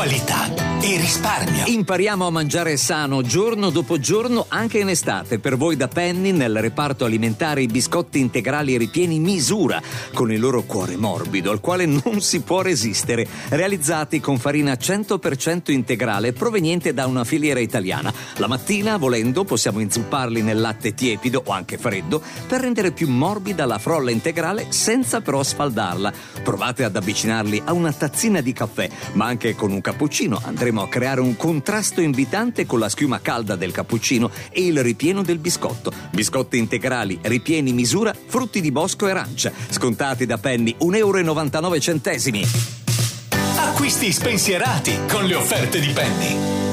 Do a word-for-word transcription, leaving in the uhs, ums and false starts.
qualità e risparmio. Impariamo a mangiare sano giorno dopo giorno anche in estate. Per voi da Penny nel reparto alimentare i biscotti integrali ripieni misura, con il loro cuore morbido al quale non si può resistere, realizzati con farina cento per cento integrale proveniente da una filiera italiana. La mattina, volendo, possiamo inzupparli nel latte tiepido o anche freddo per rendere più morbida la frolla integrale senza però sfaldarla. Provate ad avvicinarli a una tazzina di caffè, ma anche con un cappuccino. Andremo a creare un contrasto invitante con la schiuma calda del cappuccino e il ripieno del biscotto. Biscotti integrali, ripieni misura, frutti di bosco e arancia. Scontati da Penny un euro e novantanove centesimi. Acquisti spensierati con le offerte di Penny.